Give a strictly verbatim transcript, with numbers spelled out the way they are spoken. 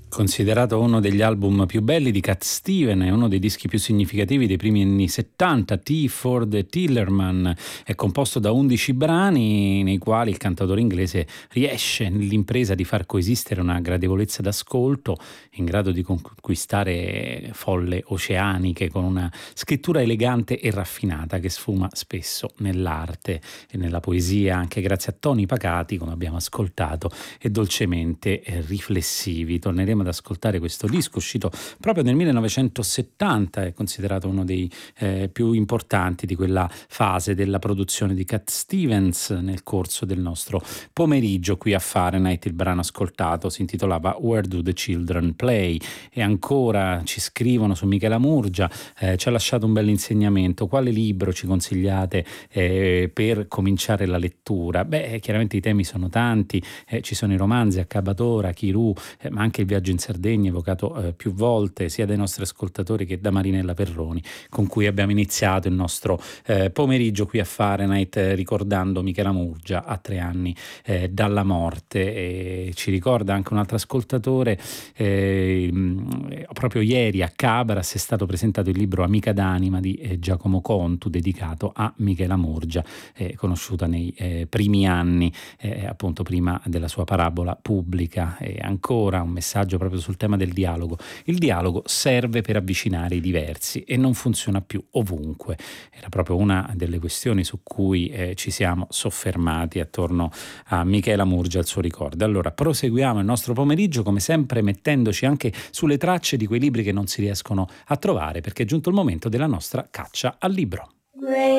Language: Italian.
Considerato uno degli album più belli di Cat Steven e uno dei dischi più significativi dei primi anni settanta, T for the Tillerman è composto da undici brani nei quali il cantautore inglese riesce nell'impresa di far coesistere una gradevolezza d'ascolto in grado di conquistare folle oceaniche con una scrittura elegante e raffinata che sfuma spesso nell'arte e nella poesia, anche grazie a toni pacati, come abbiamo ascoltato, e dolcemente riflessivi. Torneremo ad ascoltare questo disco uscito proprio nel millenovecentosettanta, è considerato uno dei eh, più importanti di quella fase della produzione di Cat Stevens. Nel corso del nostro pomeriggio qui a Fahrenheit il brano ascoltato si intitolava Where Do the Children Play, e ancora ci scrivono su Michela Murgia, eh, ci ha lasciato un bel insegnamento: quale libro ci consigliate eh, per cominciare la lettura? Beh, chiaramente i temi sono tanti, eh, ci sono i romanzi Accabatora, Chirù, eh, ma anche il viaggio in Sardegna, evocato eh, più volte sia dai nostri ascoltatori che da Marinella Perroni, con cui abbiamo iniziato il nostro eh, pomeriggio qui a Fahrenheit, eh, ricordando Michela Murgia a tre anni eh, dalla morte. E ci ricorda anche un altro ascoltatore, eh, proprio ieri a Cabras è stato presentato il libro Amica d'anima di eh, Giacomo Contu, dedicato a Michela Murgia, eh, conosciuta nei eh, primi anni, eh, appunto prima della sua parabola pubblica. E ancora un messaggio proprio sul tema del dialogo. Il dialogo serve per avvicinare i diversi e non funziona più ovunque. Era proprio una delle questioni su cui eh, ci siamo soffermati attorno a Michela Murgia e al suo ricordo. Allora proseguiamo il nostro pomeriggio come sempre mettendoci anche sulle tracce di quei libri che non si riescono a trovare, perché è giunto il momento della nostra caccia al libro.